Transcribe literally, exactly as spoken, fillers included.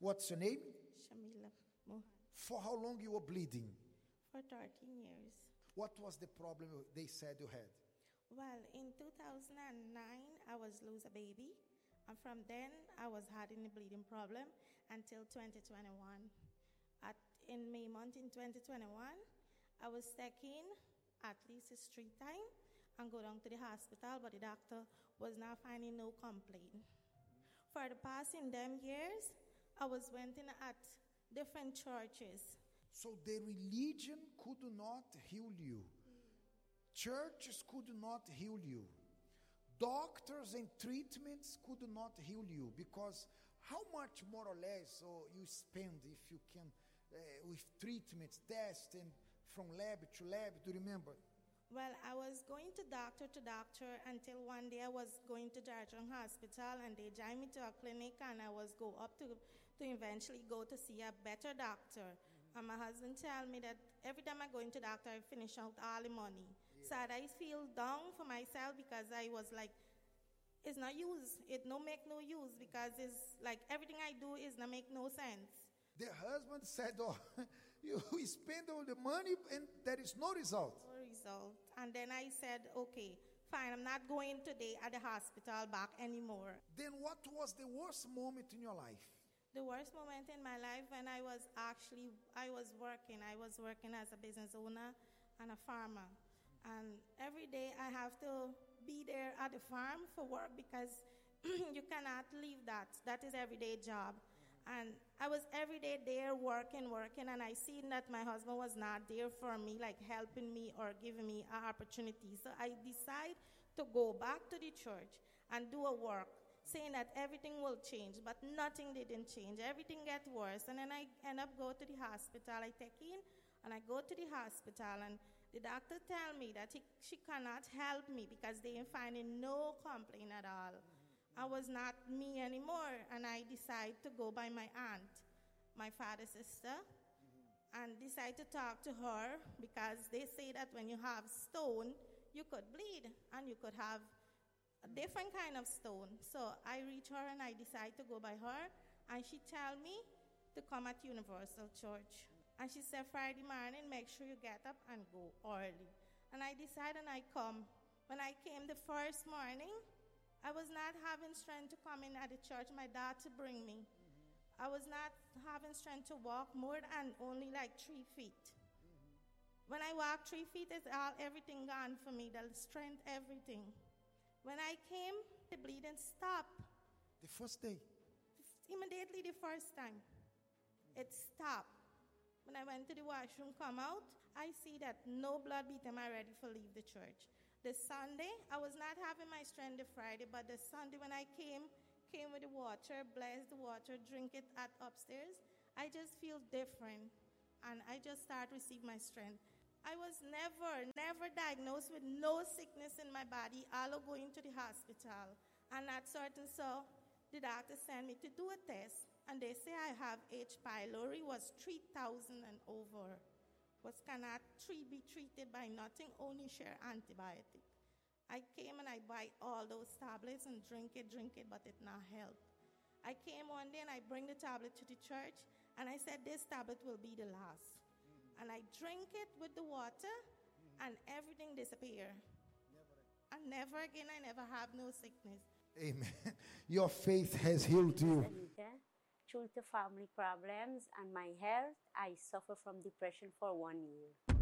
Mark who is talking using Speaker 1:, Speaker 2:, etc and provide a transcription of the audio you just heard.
Speaker 1: What's your name?
Speaker 2: Shamila Mohan.
Speaker 1: For how long you were bleeding?
Speaker 2: For thirteen years.
Speaker 1: What was the problem they said you had?
Speaker 2: Well, in two thousand nine, I was lose a baby. And from then, I was having a bleeding problem until twenty twenty-one. At, in May month in twenty twenty-one, I was taking at least a street time and go down to the hospital, but the doctor was not finding no complaint. For the past in them years, I was went in at different churches.
Speaker 1: So the religion could not heal you. Churches could not heal you. Doctors and treatments could not heal you, because how much more or less so you spend if you can uh, with treatments, tests, and from lab to lab? Do you remember?
Speaker 2: Well, I was going to doctor to doctor until one day I was going to Jarjong Hospital, and they joined me to a clinic, and I was go up to to eventually go to see a better doctor. And my husband tell me that every time I go into doctor, I finish out all the money. Yeah. So I feel down for myself, because I was like, it's not use. It no make no use, because it's like everything I do is not make no sense.
Speaker 1: The husband said, oh, you spend all the money and there is no result.
Speaker 2: No result. And then I said, okay, fine, I'm not going today at the hospital back anymore.
Speaker 1: Then what was the worst moment in your life?
Speaker 2: The worst moment in my life when I was actually, I was working. I was working as a business owner and a farmer. And every day I have to be there at the farm for work, because you cannot leave that. That is everyday job. And I was every day there working, working, and I seen that my husband was not there for me, like helping me or giving me an opportunity. So I decided to go back to the church and do a work, saying that everything will change, but nothing didn't change. Everything get worse. And then I end up go to the hospital. I take in, and I go to the hospital, and the doctor tell me that he, she cannot help me because they ain't finding no complaint at all. I was not me anymore, and I decided to go by my aunt, my father's sister, and decide to talk to her, because they say that when you have stone, you could bleed, and you could have a different kind of stone. So I reach her, and I decide to go by her, and she tell me to come at Universal Church. And she said, Friday morning, make sure you get up and go early. And I decided, and I come. When I came the first morning, I was not having strength to come in at the church. My dad to bring me. Mm-hmm. I was not having strength to walk more than only like three feet. Mm-hmm. When I walk three feet, it's all everything gone for me. The strength, everything. When I came, the bleeding stopped.
Speaker 1: The first day?
Speaker 2: Immediately the first time. It stopped. When I went to the washroom, come out, I see that no blood beat. Am I ready for leave the church? The Sunday, I was not having my strength the Friday, but the Sunday when I came, came with the water, blessed the water, drink it at upstairs, I just feel different, and I just start to receive my strength. I was never, never diagnosed with no sickness in my body, all of going to the hospital. And at certain, so the doctor sent me to do a test, and they say I have H. pylori, was three thousand and over. Was cannot treat, be treated by nothing, only share antibiotic. I came and I buy all those tablets and drink it, drink it, but it not help. I came one day and I bring the tablet to the church, and I said, this tablet will be the last. Mm-hmm. And I drink it with the water, mm-hmm. and everything disappear. Never. And never again, I never have no sickness.
Speaker 1: Amen. Your faith has healed you.
Speaker 3: Due to family problems and my health, I suffer from depression for one year.